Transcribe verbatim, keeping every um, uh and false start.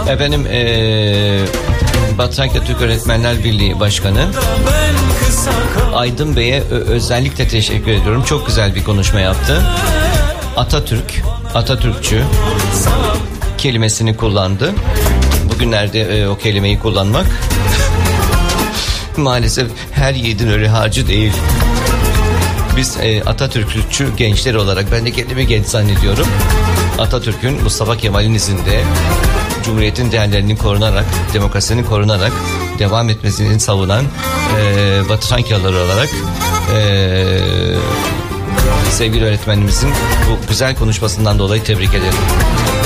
Efendim ee, Batı Trakya Türk Öğretmenler Birliği Başkanı Aydın Bey'e özellikle teşekkür ediyorum. Çok güzel bir konuşma yaptı. Atatürk, Atatürkçü kelimesini kullandı. Bugünlerde e, o kelimeyi kullanmak maalesef her yiğidin öyle harcı değil. Biz e, Atatürkçü gençler olarak, ben de kendimi genç zannediyorum, Atatürk'ün, Mustafa Kemal'in izinde Cumhuriyet'in değerlerinin korunarak, demokrasinin korunarak devam etmesini savunan e, Batı Trakyalılar olarak e, sevgili öğretmenimizin bu güzel konuşmasından dolayı tebrik ederim.